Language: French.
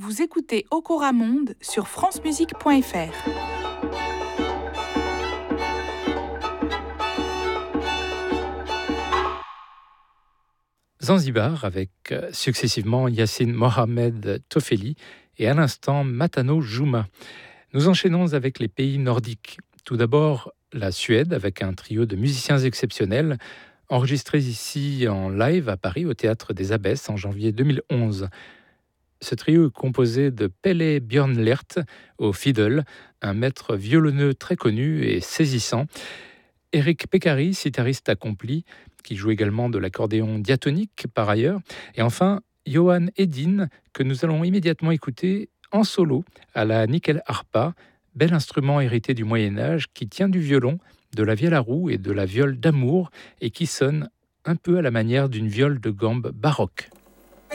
Vous écoutez Okora Monde sur francemusique.fr. Zanzibar avec successivement Yassine Mohamed Tofeli et à l'instant Matano Juma. Nous enchaînons avec les pays nordiques. Tout d'abord la Suède avec un trio de musiciens exceptionnels enregistrés ici en live à Paris au Théâtre des Abbesses en janvier 2011. Ce trio est composé de Pelle Björnlert au fiddle, un maître violonneux très connu et saisissant, Eric Pekkari, sitariste accompli, qui joue également de l'accordéon diatonique par ailleurs, et enfin Johan Edin, que nous allons immédiatement écouter en solo à la nickel harpa, bel instrument hérité du Moyen-Âge qui tient du violon, de la vielle à roue et de la viole d'amour et qui sonne un peu à la manière d'une viole de gambe baroque.